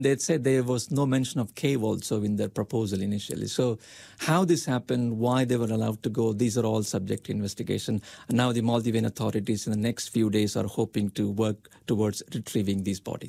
They said there was no mention of cave also in their proposal initially. So how this happened, why they were allowed to go, these are all subject to investigation. And now the Maldivian authorities in the next few days are hoping to work towards retrieving these bodies.